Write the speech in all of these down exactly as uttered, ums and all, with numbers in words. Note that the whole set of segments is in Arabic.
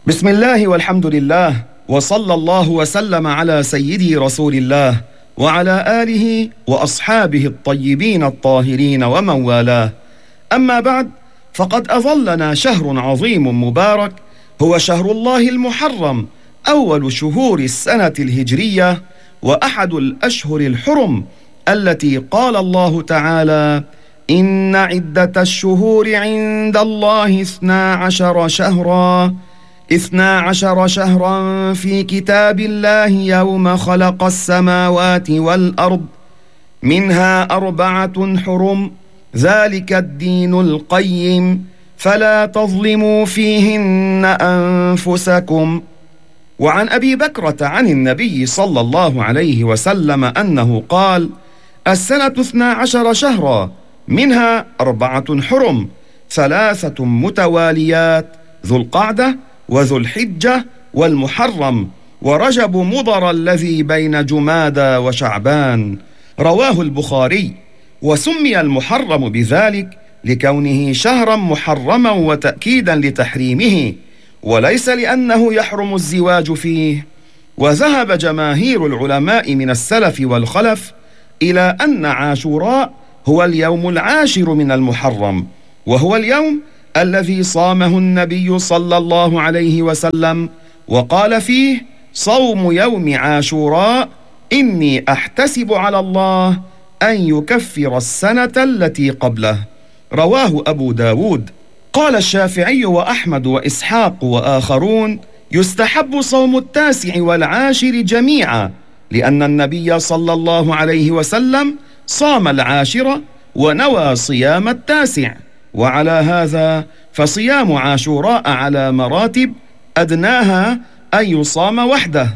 بسم الله والحمد لله، وصلى الله وسلم على سيدي رسول الله وعلى آله وأصحابه الطيبين الطاهرين ومن والاه. أما بعد، فقد أظلنا شهر عظيم مبارك هو شهر الله المحرم، أول شهور السنة الهجرية وأحد الأشهر الحرم التي قال الله تعالى: إن عدة الشهور عند الله اثنا عشر شهرا اثنا عشر شهرا في كتاب الله يوم خلق السماوات والأرض منها أربعة حرم ذلك الدين القيم فلا تظلموا فيهن أنفسكم. وعن أبي بكرة عن النبي صلى الله عليه وسلم أنه قال: السنة اثنا عشر شهرا منها أربعة حرم، ثلاثة متواليات، ذو القعدة وذو الحجة والمحرم ورجب مضر الذي بين جمادى وشعبان. رواه البخاري. وسمي المحرم بذلك لكونه شهرا محرما وتأكيدا لتحريمه، وليس لأنه يحرم الزواج فيه. وذهب جماهير العلماء من السلف والخلف إلى أن عاشوراء هو اليوم العاشر من المحرم، وهو اليوم الذي صامه النبي صلى الله عليه وسلم، وقال فيه: صوم يوم عاشوراء إني أحتسب على الله أن يكفر السنة التي قبله. رواه أبو داود. قال الشافعي وأحمد وإسحاق وآخرون: يستحب صوم التاسع والعاشر جميعا، لأن النبي صلى الله عليه وسلم صام العاشر ونوى صيام التاسع. وعلى هذا فصيام عاشوراء على مراتب، أدناها أن يصام وحده،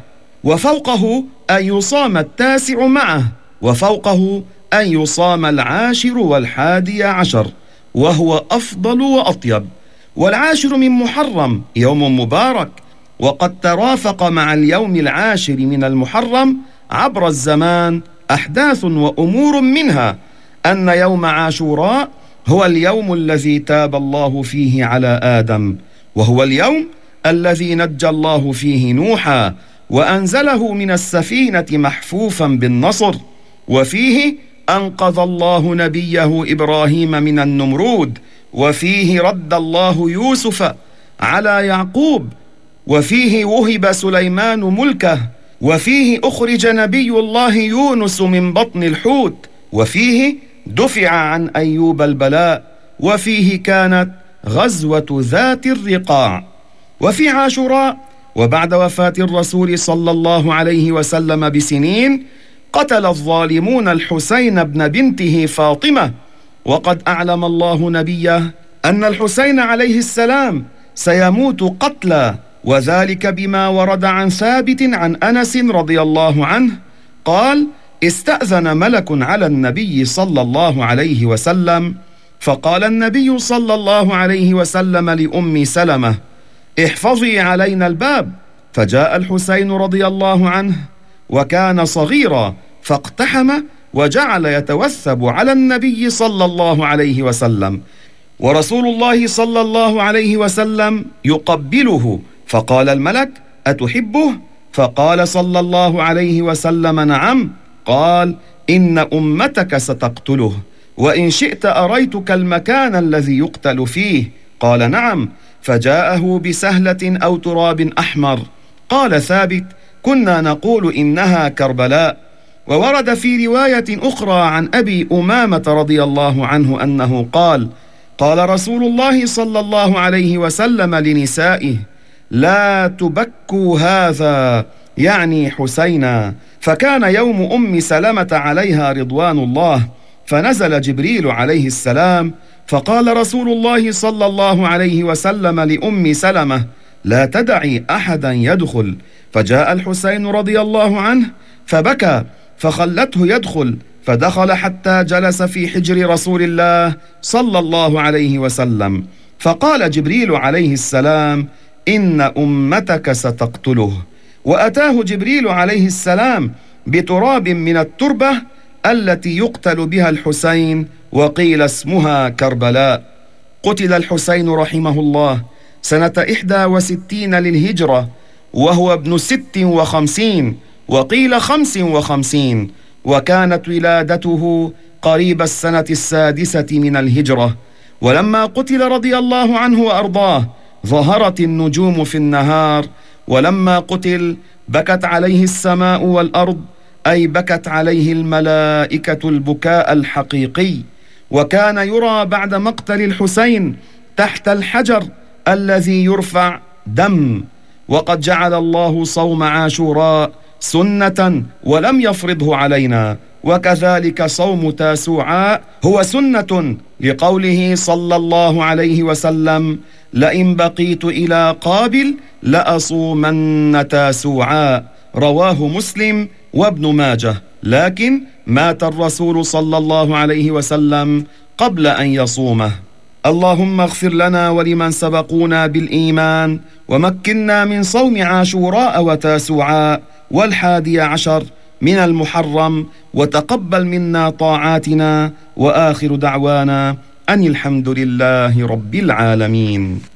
وفوقه أن يصام التاسع معه، وفوقه أن يصام العاشر والحادي عشر، وهو أفضل وأطيب. والعاشر من محرم يوم مبارك، وقد ترافق مع اليوم العاشر من المحرم عبر الزمان أحداث وأمور، منها أن يوم عاشوراء هو اليوم الذي تاب الله فيه على آدم، وهو اليوم الذي نجى الله فيه نوحا وأنزله من السفينة محفوفا بالنصر، وفيه أنقذ الله نبيه إبراهيم من النمرود، وفيه رد الله يوسف على يعقوب، وفيه وهب سليمان ملكه، وفيه أخرج نبي الله يونس من بطن الحوت، وفيه دفع عن أيوب البلاء، وفيه كانت غزوة ذات الرقاع. وفي عاشوراء وبعد وفاة الرسول صلى الله عليه وسلم بسنين قتل الظالمون الحسين بن بنته فاطمة، وقد أعلم الله نبيه أن الحسين عليه السلام سيموت قتلا، وذلك بما ورد عن ثابت عن أنس رضي الله عنه قال: استأذن ملك على النبي صلى الله عليه وسلم، فقال النبي صلى الله عليه وسلم لأم سلمة: احفظي علينا الباب. فجاء الحسين رضي الله عنه وكان صغيرا، فاقتحم وجعل يتوثب على النبي صلى الله عليه وسلم، ورسول الله صلى الله عليه وسلم يقبله، فقال الملك: أتحبه؟ فقال صلى الله عليه وسلم: نعم. قال: إن أمتك ستقتله، وإن شئت أريتك المكان الذي يقتل فيه. قال: نعم. فجاءه بسهلة أو تراب أحمر. قال ثابت: كنا نقول إنها كربلاء. وورد في رواية أخرى عن أبي أمامة رضي الله عنه أنه قال: قال رسول الله صلى الله عليه وسلم لنسائه: لا تبكوا هذا، يعني حسينا. فكان يوم أم سلمة عليها رضوان الله، فنزل جبريل عليه السلام، فقال رسول الله صلى الله عليه وسلم لأم سلمة: لا تدعي أحدا يدخل. فجاء الحسين رضي الله عنه فبكى، فخلته يدخل، فدخل حتى جلس في حجر رسول الله صلى الله عليه وسلم، فقال جبريل عليه السلام: إن أمتك ستقتله. وأتاه جبريل عليه السلام بتراب من التربة التي يقتل بها الحسين، وقيل اسمها كربلاء. قتل الحسين رحمه الله سنة إحدى وستين للهجرة، وهو ابن ست وخمسين وقيل خمس وخمسين، وكانت ولادته قريب السنة السادسة من الهجرة. ولما قتل رضي الله عنه وأرضاه ظهرت النجوم في النهار، ولما قتل بكت عليه السماء والأرض، أي بكت عليه الملائكة البكاء الحقيقي. وكان يرى بعد مقتل الحسين تحت الحجر الذي يرفع دم. وقد جعل الله صوم عاشوراء سنة ولم يفرضه علينا، وكذلك صوم تاسوعاء هو سنة، لقوله صلى الله عليه وسلم: لئن بقيت إلى قابل لأصومن تاسوعاء، رواه مسلم وابن ماجه. لكن مات الرسول صلى الله عليه وسلم قبل أن يصومه. اللهم اغفر لنا ولمن سبقونا بالإيمان، ومكنا من صوم عاشوراء وتاسوعاء والحادي عشر من المحرم، وتقبل منا طاعاتنا، وآخر دعوانا أن الحمد لله رب العالمين.